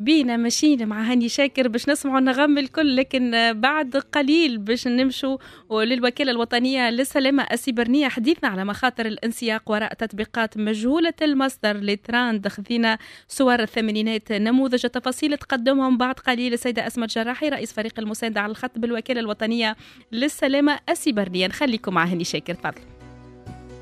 بينا ماشيين مع هاني شاكر باش نسمعوا النغم الكل، لكن بعد قليل باش نمشوا للوكالة الوطنية للسلامة السيبرانية. حديثنا على مخاطر الانسياق وراء تطبيقات مجهولة المصدر لتراند. خذينا صور الثمانينات، نموذج التفاصيل تقدمهم بعد قليل السيدة أسماء الجراحي رئيس فريق المساندة على الخط بالوكالة الوطنية للسلامة السيبرانية. نخليكم مع هاني شاكر، تفضل.